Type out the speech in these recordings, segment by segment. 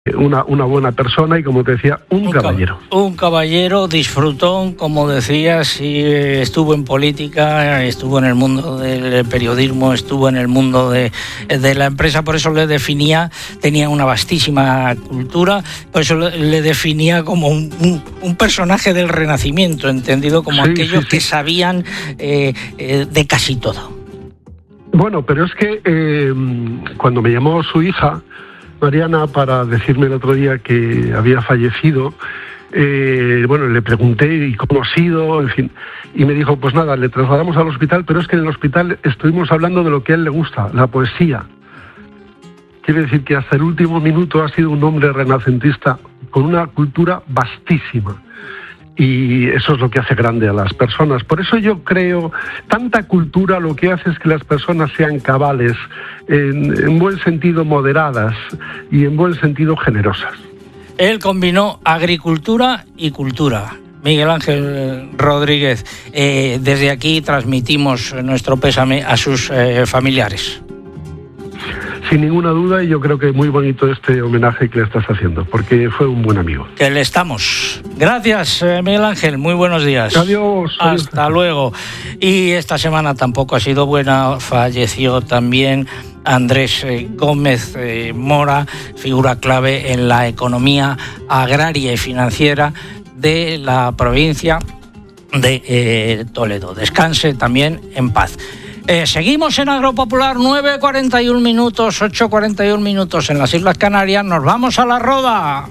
una buena persona y, como te decía, un caballero. Un caballero disfrutón, como decías, y estuvo en política, estuvo en el mundo del periodismo, estuvo en el mundo de la empresa, por eso le definía, tenía una vastísima cultura, por eso le definía como un personaje del Renacimiento, entendido como aquellos que sabían de casi todo. Bueno, pero es que cuando me llamó su hija Mariana para decirme el otro día que había fallecido, le pregunté ¿y cómo ha sido? En fin, y me dijo, pues nada, le trasladamos al hospital, pero es que en el hospital estuvimos hablando de lo que a él le gusta, la poesía. Quiere decir que hasta el último minuto ha sido un hombre renacentista con una cultura vastísima. Y eso es lo que hace grande a las personas. Por eso yo creo, tanta cultura lo que hace es que las personas sean cabales, en buen sentido moderadas y en buen sentido generosas. Él combinó agricultura y cultura. Miguel Ángel Rodríguez, desde aquí transmitimos nuestro pésame a sus familiares. Sin ninguna duda, y yo creo que es muy bonito este homenaje que le estás haciendo, porque fue un buen amigo. Que le estamos. Gracias, Miguel Ángel, muy buenos días. Adiós. Hasta luego. Y esta semana tampoco ha sido buena, falleció también Andrés Gómez Mora, figura clave en la economía agraria y financiera de la provincia de Toledo. Descanse también en paz. Seguimos en Agropopular, 9:41 minutos, 8:41 minutos en las Islas Canarias. Nos vamos a La Roda.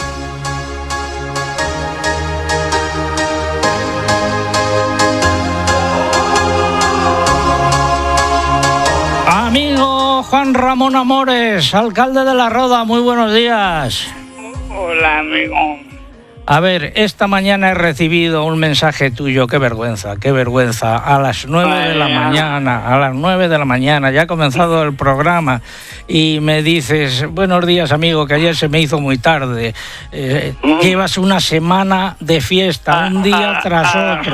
Amigo Juan Ramón Amores, alcalde de La Roda, muy buenos días. Hola, amigo. A ver, esta mañana he recibido un mensaje tuyo, qué vergüenza, a las 9 de la mañana, ya ha comenzado el programa, y me dices, buenos días, amigo, que ayer se me hizo muy tarde, llevas una semana de fiesta, un día tras otro.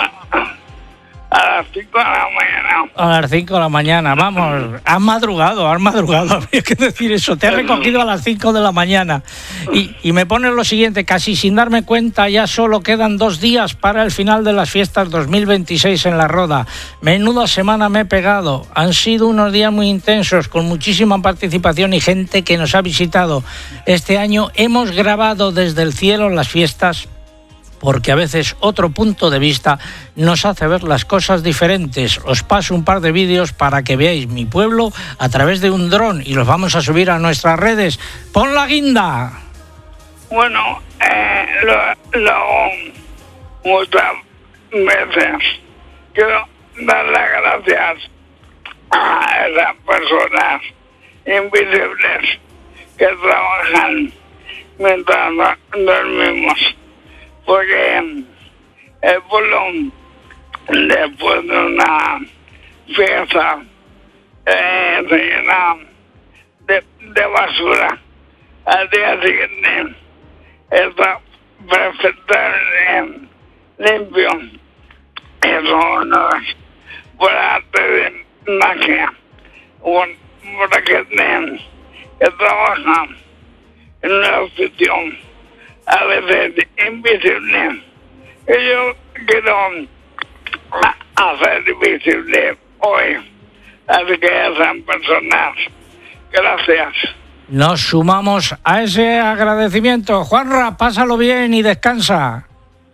A las 5 de la mañana. A las 5 de la mañana, vamos, has madrugado, había que decir eso, te has recogido a las 5 de la mañana. Y me pones lo siguiente, casi sin darme cuenta, ya solo quedan 2 días para el final de las fiestas 2026 en La Roda. Menuda semana me he pegado, han sido unos días muy intensos, con muchísima participación y gente que nos ha visitado. Este año hemos grabado desde el cielo las fiestas, porque a veces otro punto de vista nos hace ver las cosas diferentes. Os paso un par de vídeos para que veáis mi pueblo a través de un dron y los vamos a subir a nuestras redes. ¡Pon la guinda! Bueno, muchas veces quiero dar las gracias a esas personas invisibles que trabajan mientras dormimos. Porque el pueblo, después de una fiesta, se llena de basura. Al día siguiente está perfectamente limpio. Eso no es por arte de magia, porque que trabaja en una oficina a veces invisible. Y yo quiero hacer visible hoy. Así que esas personas, gracias. Nos sumamos a ese agradecimiento. Juanra, pásalo bien y descansa.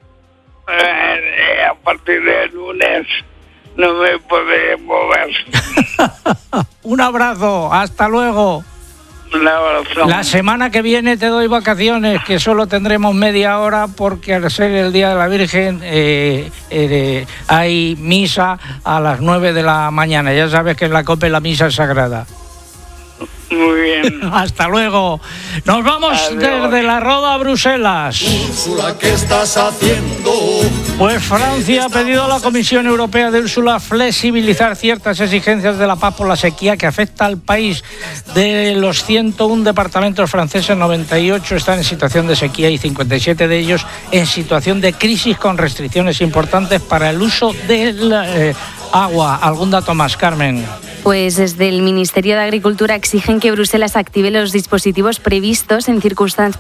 A partir del lunes no me podré mover. Un abrazo, hasta luego. La semana que viene te doy vacaciones, que solo tendremos media hora, porque al ser el Día de la Virgen hay misa a las 9 de la mañana. Ya sabes que en la COPE la misa es sagrada. Muy bien. Hasta luego. Nos vamos. Adiós. Desde La Roda a Bruselas. Úrsula, ¿qué estás haciendo? Pues Francia ha pedido a la Comisión Europea de Úrsula flexibilizar ciertas exigencias de la paz por la sequía que afecta al país. De los 101 departamentos franceses, 98 están en situación de sequía y 57 de ellos en situación de crisis, con restricciones importantes para el uso del agua. ¿Algún dato más, Carmen? Pues desde el Ministerio de Agricultura exigen que Bruselas active los dispositivos previstos en circunstancias